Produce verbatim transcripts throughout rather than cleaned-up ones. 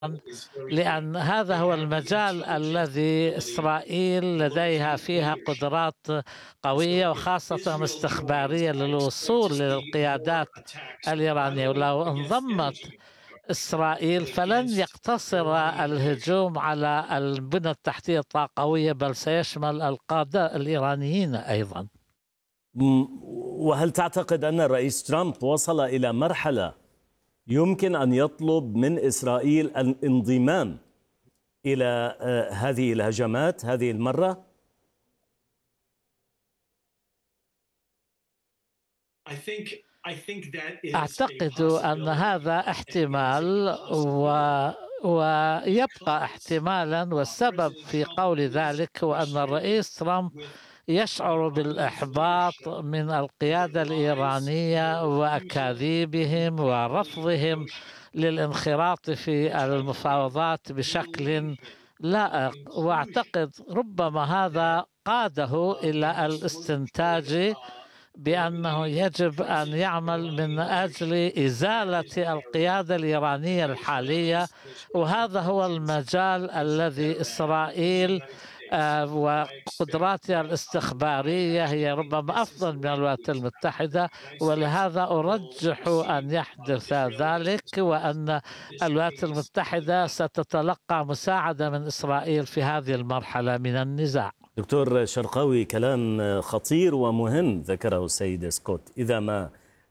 لأن هذا هو المجال الذي إسرائيل لديها فيها قدرات قوية وخاصة استخبارية للوصول للقيادات الإيرانية. ولو انضمت إسرائيل فلن يقتصر الهجوم على البنى التحتية الطاقوية، بل سيشمل القادة الإيرانيين أيضا. وهل تعتقد أن الرئيس ترامب وصل إلى مرحلة يمكن أن يطلب من إسرائيل الانضمام إلى هذه الهجمات هذه المرة؟ أعتقد أن هذا احتمال و... ويبقى احتمالا، والسبب في قول ذلك هو أن الرئيس ترامب يشعر بالإحباط من القيادة الإيرانية وأكاذيبهم ورفضهم للانخراط في المفاوضات بشكل لائق، واعتقد ربما هذا قاده إلى الاستنتاج بأنه يجب أن يعمل من أجل إزالة القيادة الإيرانية الحالية، وهذا هو المجال الذي إسرائيل وقدراتها الاستخبارية هي ربما أفضل من الولايات المتحدة، ولهذا أرجح أن يحدث ذلك، وأن الولايات المتحدة ستتلقى مساعدة من إسرائيل في هذه المرحلة من النزاع. دكتور شرقاوي، كلام خطير ومهم ذكره السيد سكوت. إذا ما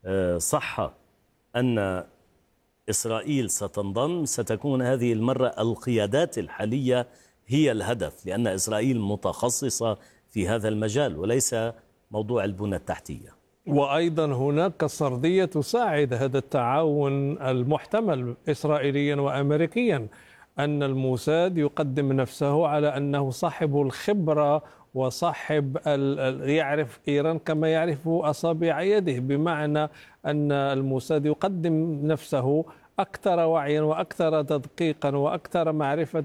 صح أن إسرائيل ستنضم، ستكون هذه المرة القيادات الحالية هي الهدف، لأن إسرائيل متخصصة في هذا المجال وليس موضوع البنى التحتية. وأيضا هناك سردية تساعد هذا التعاون المحتمل إسرائيليا وأمريكيا، أن الموساد يقدم نفسه على أنه صاحب الخبرة وصاحب يعرف إيران كما يعرف أصابع يده، بمعنى أن الموساد يقدم نفسه أكثر وعيا وأكثر تدقيقا وأكثر معرفة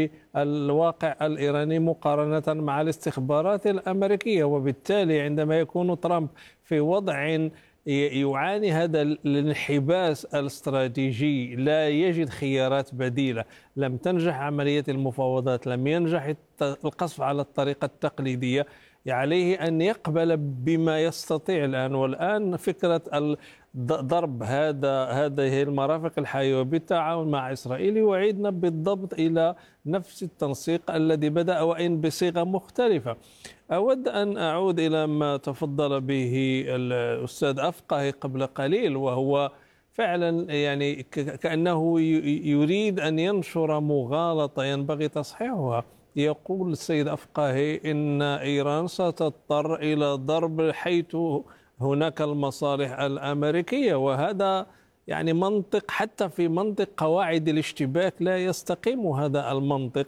بالواقع الإيراني مقارنة مع الاستخبارات الأمريكية. وبالتالي عندما يكون ترامب في وضع يعاني هذا الانحباس الاستراتيجي، لا يجد خيارات بديلة، لم تنجح عملية المفاوضات، لم ينجح القصف على الطريقة التقليدية، عليه أن يقبل بما يستطيع الآن. والآن فكرة ضرب هذا هذه المرافق الحيوية بالتعاون مع إسرائيل يعيدنا بالضبط إلى نفس التنسيق الذي بدأ وإن بصيغة مختلفة. أود أن أعود إلى ما تفضل به الأستاذ أفقهي قبل قليل، وهو فعلا يعني كأنه يريد أن ينشر مغالطة ينبغي تصحيحها. يقول السيد أفقهي إن إيران ستضطر إلى ضرب حيث هناك المصالح الأمريكية، وهذا يعني منطق حتى في منطق قواعد الاشتباك لا يستقيم هذا المنطق.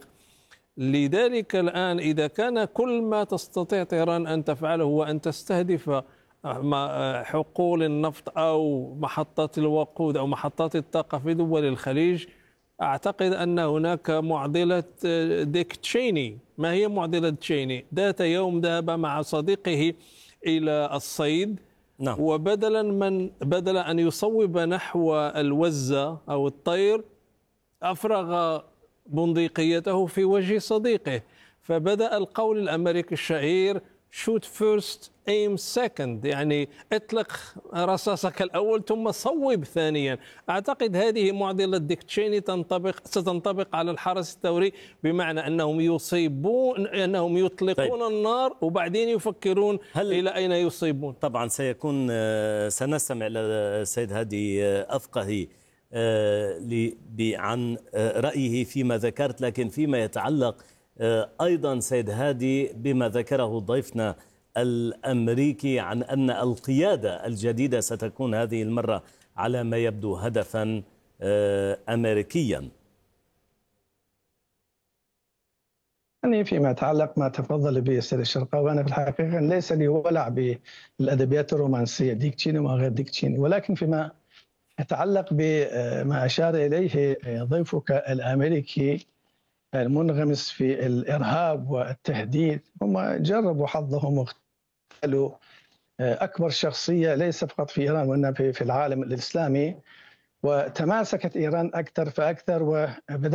لذلك الآن إذا كان كل ما تستطيع طهران أن تفعله هو أن تستهدف حقول النفط أو محطات الوقود أو محطات الطاقة في دول الخليج، أعتقد أن هناك معضلة ديك تشيني. ما هي معضلة تشيني؟ ذات يوم ذهب مع صديقه إلى الصيد، نعم. وبدلا من بدل أن يصوب نحو الوزة أو الطير أفرغ بندقيته في وجه صديقه، فبدأ القول الأمريكي الشهير shoot first aim second، يعني اطلق رصاصك الأول ثم صوب ثانيا. أعتقد هذه معضلة ديك تشيني تنطبق ستنطبق على الحرس الثوري، بمعنى أنهم يصيبون أنهم يطلقون طيب. النار وبعدين يفكرون هل إلى أين يصيبون. طبعا سيكون سنستمع إلى السيد هادي أفقهي عن رأيه فيما ذكرت، لكن فيما يتعلق أيضا سيد هادي بما ذكره ضيفنا الأمريكي عن أن القيادة الجديدة ستكون هذه المرة على ما يبدو هدفا أمريكيا. يعني فيما يتعلق ما تفضل به السيد الشرقاوي، أنا في الحقيقة ليس لي ولع بالأدبيات الرومانسية ديك تشيني وما غير ديك تشيني، ولكن فيما يتعلق بما أشار إليه ضيفك الأمريكي المنغمس في الإرهاب والتهديد، هم جربوا حظهم واختلوا أكبر شخصية ليس فقط في إيران وإنما في العالم الإسلامي، وتماسكت إيران أكثر فأكثر وبدأ